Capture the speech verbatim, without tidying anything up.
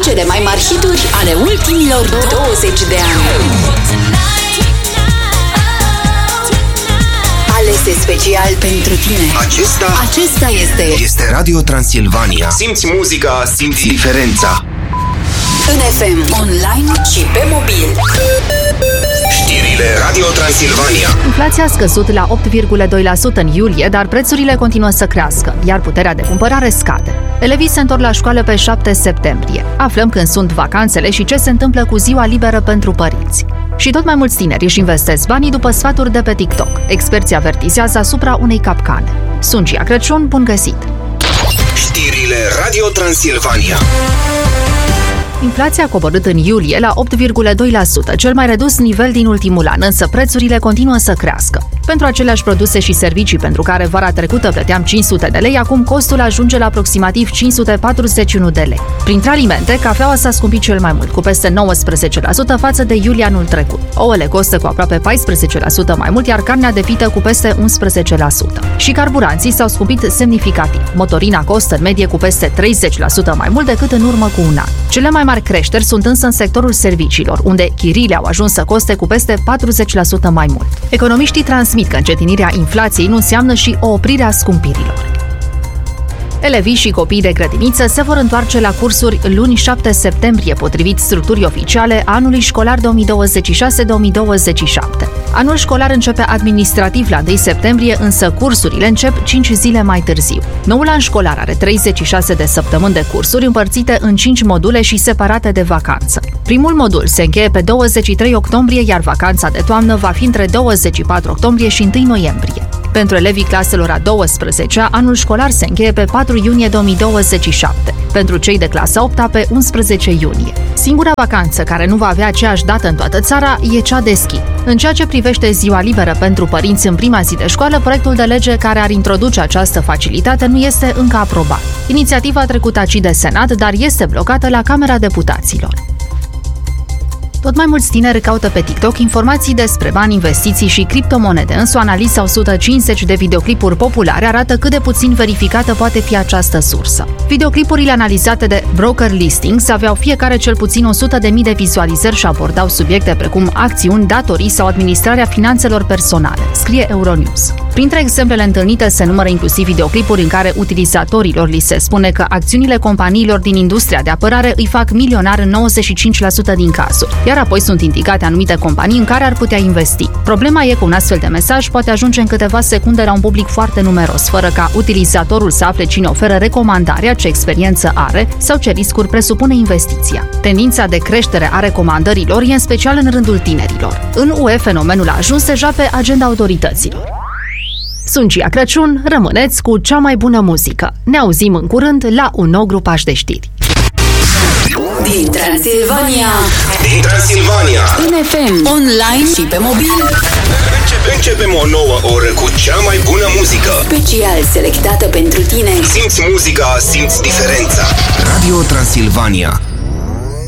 cele mai mari hituri ale ultimilor douăzeci de ani. Alese special pentru tine. Acesta Acesta este Este Radio Transilvania. Simți muzica, simți diferența. în F M, online și pe mobil. Știrile Radio Transilvania. Inflația a scăzut la opt virgulă doi la sută în iulie, dar prețurile continuă să crească, iar puterea de cumpărare scade. Elevii se întorc la școală pe șapte septembrie. Aflăm când sunt vacanțele și ce se întâmplă cu ziua liberă pentru părinți. Și tot mai mulți tineri își investesc banii după sfaturi de pe TikTok. Experții avertizează asupra unei capcane. Sunt Gia Crăciun, bun găsit! Știrile Radio Transilvania. Inflația a coborât în iulie la opt virgulă doi la sută, cel mai redus nivel din ultimul an, însă prețurile continuă să crească. Pentru aceleași produse și servicii pentru care vara trecută plăteam cinci sute de lei, acum costul ajunge la aproximativ cinci sute patruzeci și unu de lei. Printre alimente, cafeaua s-a scumpit cel mai mult, cu peste nouăsprezece la sută față de iulie anul trecut. Ouăle costă cu aproape paisprezece la sută mai mult, iar carnea de vită cu peste unsprezece la sută. Și carburanții s-au scumpit semnificativ. Motorina costă în medie cu peste treizeci la sută mai mult decât în urmă cu un an. Cele mai mari creșteri sunt însă în sectorul serviciilor, unde chiriile au ajuns să coste cu peste patruzeci la sută mai mult. Economiștii transmit că încetinirea inflației nu înseamnă și o oprire a scumpirilor. Elevii și copiii de grădiniță se vor întoarce la cursuri luni șapte septembrie, potrivit structurii oficiale a anului școlar două mii douăzeci și șase două mii douăzeci și șapte. Anul școlar începe administrativ la întâi septembrie, însă cursurile încep cinci zile mai târziu. Noul an școlar are treizeci și șase de săptămâni de cursuri împărțite în cinci module și separate de vacanță. Primul modul se încheie pe douăzeci și trei octombrie, iar vacanța de toamnă va fi între douăzeci și patru octombrie și întâi noiembrie. Pentru elevii claselor a douăsprezecea, anul școlar se încheie pe patru iunie două mii douăzeci și șapte, pentru cei de clasa a opta pe unsprezece iunie. Singura vacanță care nu va avea aceeași dată în toată țara e cea de schi. În ceea ce privește ziua liberă pentru părinți în prima zi de școală, proiectul de lege care ar introduce această facilitate nu este încă aprobat. Inițiativa a trecut aici de Senat, dar este blocată la Camera Deputaților. Tot mai mulți tineri caută pe TikTok informații despre bani, investiții și criptomonede, însă o analiză a o sută cincizeci de videoclipuri populare arată cât de puțin verificată poate fi această sursă. Videoclipurile analizate de Broker Listings aveau fiecare cel puțin o sută de mii de vizualizări și abordau subiecte precum acțiuni, datorii sau administrarea finanțelor personale, scrie Euronews. Printre exemplele întâlnite se numără inclusiv videoclipuri în care utilizatorilor li se spune că acțiunile companiilor din industria de apărare îi fac milionar în nouăzeci și cinci la sută din cazuri, iar apoi sunt indicate anumite companii în care ar putea investi. Problema e că un astfel de mesaj poate ajunge în câteva secunde la un public foarte numeros, fără ca utilizatorul să afle cine oferă recomandarea, ce experiență are sau ce riscuri presupune investiția. Tendința de creștere a recomandărilor e în special în rândul tinerilor. În U E, fenomenul a ajuns deja pe agenda autorităților. Sunt Gia Crăciun, rămâneți cu cea mai bună muzică. Ne auzim în curând la un nou grupaj de știri. Din Transilvania, Din Transilvania. în F M, online și pe mobil. Începe, începem o nouă oră cu cea mai bună muzică. Special selectată pentru tine. Simți muzica, simți diferența. Radio Transilvania.